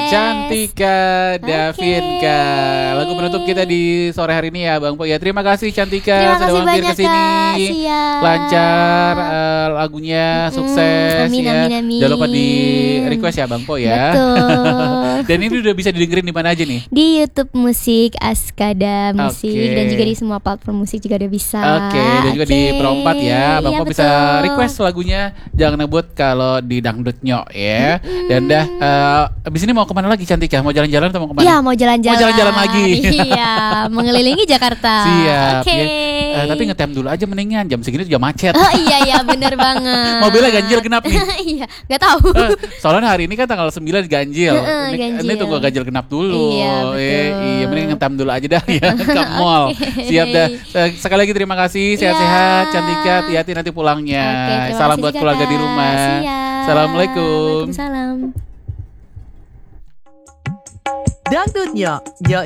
Cantika Davinka. Lagu penutup kita di sore hari ini ya Bang Po ya. Terima kasih Cantika sudah mampir ke sini. Lancar lagunya, sukses amin. Jangan lupa di request ya Bang Po ya. Betul. Dan ini udah bisa didengerin di mana aja nih? Di YouTube Musik, Askada Musik, dan juga di semua platform musik juga udah bisa. Dan juga di Pro 4 ya. Bang Po betul. bisa request lagunya Jangan Ngebut kalau di Dangdutnya ya. Dan dah abis ini mau kemana lagi Cantika? Mau jalan-jalan atau mau kemana? Iya, mau jalan-jalan. Mau jalan-jalan lagi. Iya, mengelilingi Jakarta. Siap. Oke. Ya. Tapi ngetem dulu aja mendingan. Jam segini juga macet. Oh iya bener banget. Mobilnya ganjil genap nih. Iya, nggak tahu. Soalnya hari ini kan tanggal 9 ganjil. Ganjil. Ini tunggu ganjil genap dulu. Iya, betul. Iya, mending ngetem dulu aja dah ya ke mall. Siap dah. Sekali lagi terima kasih. Sehat-sehat Cantika, hati-hati nanti pulangnya. Salam buat keluarga di rumah. Siap. Assalamualaikum. Waalaikumsalam. Dangdutnya,